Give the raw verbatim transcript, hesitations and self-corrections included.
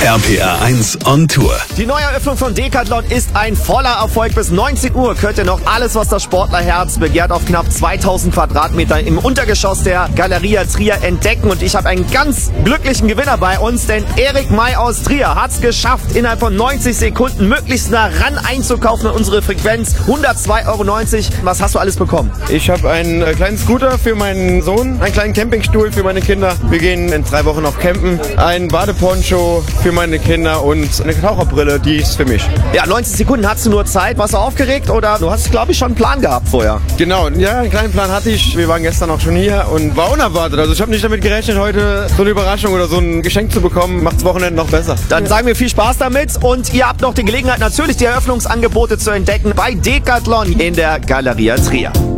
R P R eins on Tour. Die neue Eröffnung von Decathlon ist ein voller Erfolg. Bis neunzehn Uhr könnt ihr noch alles, was das Sportlerherz begehrt, auf knapp zweitausend Quadratmeter im Untergeschoss der Galeria Trier entdecken. Und ich habe einen ganz glücklichen Gewinner bei uns, denn Erik May aus Trier hat es geschafft, innerhalb von neunzig Sekunden möglichst nah ran einzukaufen in unsere Frequenz. hundertzwei Euro neunzig. Was hast du alles bekommen? Ich habe einen äh, kleinen Scooter für meinen Sohn, einen kleinen Campingstuhl für meine Kinder. Wir gehen in drei Wochen auf Campen. Ein Badeponcho für meine Kinder und eine Taucherbrille, die ist für mich. Ja, neunzig Sekunden hast du nur Zeit. Warst du aufgeregt oder du hast, glaube ich, schon einen Plan gehabt vorher? Genau, ja, einen kleinen Plan hatte ich. Wir waren gestern auch schon hier und war unerwartet. Also ich habe nicht damit gerechnet, heute so eine Überraschung oder so ein Geschenk zu bekommen. Macht's Wochenende noch besser. Dann sagen wir viel Spaß damit und ihr habt noch die Gelegenheit, natürlich die Eröffnungsangebote zu entdecken bei Decathlon in der Galeria Trier.